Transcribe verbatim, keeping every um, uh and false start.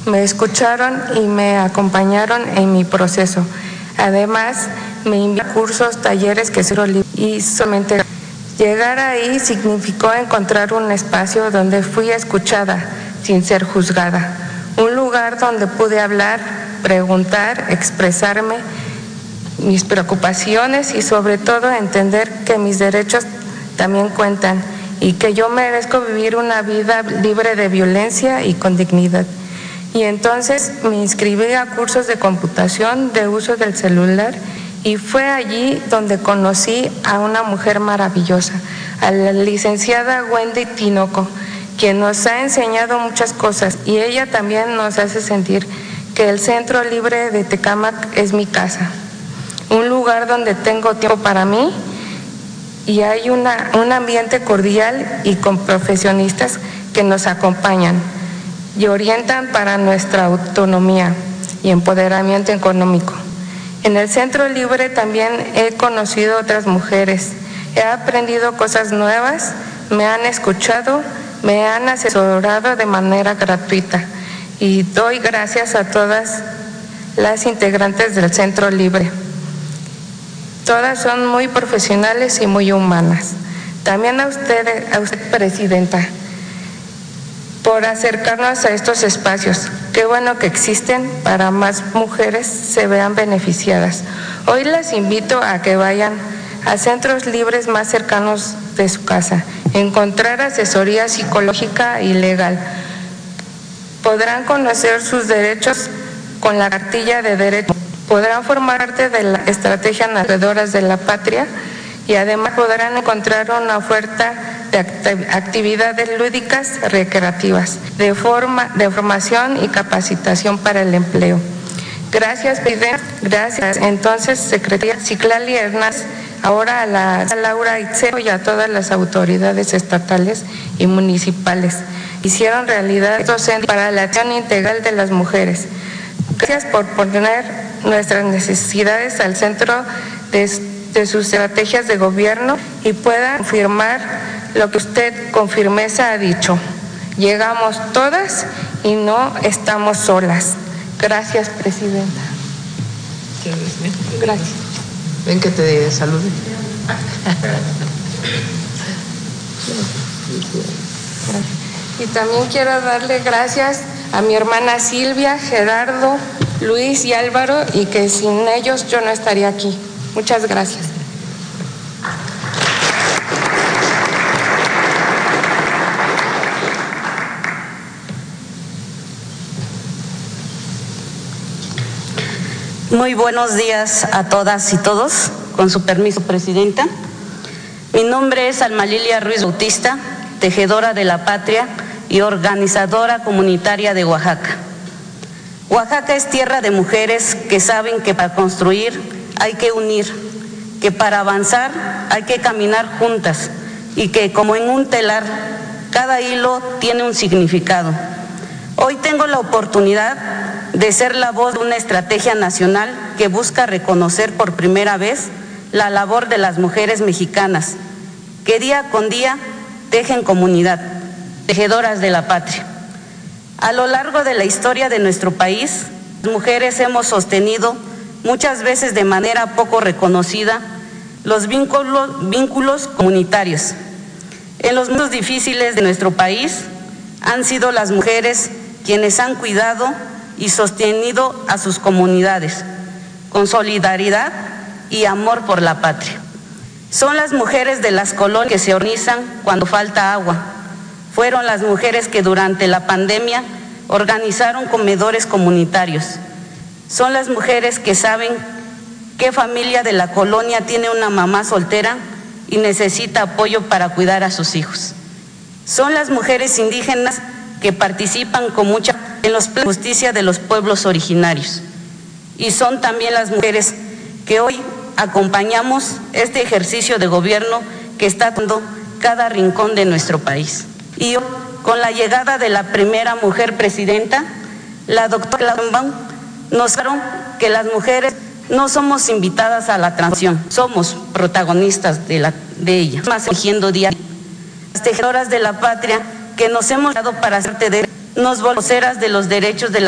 me escucharon y me acompañaron en mi proceso. Además, me invitaron a cursos, talleres que soy y solamente llegar ahí significó encontrar un espacio donde fui escuchada sin ser juzgada, un lugar donde pude hablar, preguntar, expresarme mis preocupaciones y sobre todo entender que mis derechos también cuentan y que yo merezco vivir una vida libre de violencia y con dignidad. Y entonces me inscribí a cursos de computación, de uso del celular, y fue allí donde conocí a una mujer maravillosa, a la licenciada Wendy Tinoco, quien nos ha enseñado muchas cosas y ella también nos hace sentir que el Centro Libre de Tecámac es mi casa, un lugar donde tengo tiempo para mí y hay una, un ambiente cordial y con profesionistas que nos acompañan y orientan para nuestra autonomía y empoderamiento económico. En el Centro Libre también he conocido otras mujeres, he aprendido cosas nuevas, me han escuchado, me han asesorado de manera gratuita y doy gracias a todas las integrantes del Centro Libre. Todas son muy profesionales y muy humanas. También a usted, a usted, Presidenta, por acercarnos a estos espacios. Qué bueno que existen para más mujeres se vean beneficiadas. Hoy las invito a que vayan a centros libres más cercanos de su casa, encontrar asesoría psicológica y legal. Podrán conocer sus derechos con la cartilla de derechos, podrán formar parte de la estrategia Nacedoras de la Patria y además podrán encontrar una oferta de actividades lúdicas recreativas, de, forma, de formación y capacitación para el empleo. Gracias, Presidenta. Gracias. Entonces, Secretaria Citlali Hernández, ahora a la a Laura Itzel y a todas las autoridades estatales y municipales. Hicieron realidad estos centros para la acción integral de las mujeres. Gracias por poner nuestras necesidades al centro de, de sus estrategias de gobierno y puedan confirmar lo que usted con firmeza ha dicho. Llegamos todas y no estamos solas. Gracias, Presidenta. Gracias. Ven que te salude. Y también quiero darle gracias a mi hermana Silvia, Gerardo, Luis y Álvaro, y que sin ellos yo no estaría aquí. Muchas gracias. Muy buenos días a todas y todos, con su permiso, Presidenta. Mi nombre es Alma Lilia Ruiz Bautista, tejedora de la patria y organizadora comunitaria de Oaxaca. Oaxaca es tierra de mujeres que saben que para construir hay que unir, que para avanzar hay que caminar juntas y que como en un telar, cada hilo tiene un significado. Hoy tengo la oportunidad de ser la voz de una estrategia nacional que busca reconocer por primera vez la labor de las mujeres mexicanas, que día con día tejen comunidad, tejedoras de la patria. A lo largo de la historia de nuestro país, las mujeres hemos sostenido, muchas veces de manera poco reconocida, los vínculos, vínculos comunitarios. En los momentos difíciles de nuestro país, han sido las mujeres quienes han cuidado y sostenido a sus comunidades, con solidaridad y amor por la patria. Son las mujeres de las colonias que se organizan cuando falta agua. Fueron las mujeres que durante la pandemia organizaron comedores comunitarios. Son las mujeres que saben qué familia de la colonia tiene una mamá soltera y necesita apoyo para cuidar a sus hijos. Son las mujeres indígenas que participan con mucha en los planes de justicia de los pueblos originarios. Y son también las mujeres que hoy acompañamos este ejercicio de gobierno que está dando cada rincón de nuestro país. Y hoy, con la llegada de la primera mujer presidenta, la doctora Claudia, nos dijeron que las mujeres no somos invitadas a la transición, somos protagonistas de, la, de ella. Más eligiendo día las tejedoras de la patria que nos hemos dado para ser nos voceras de los derechos de la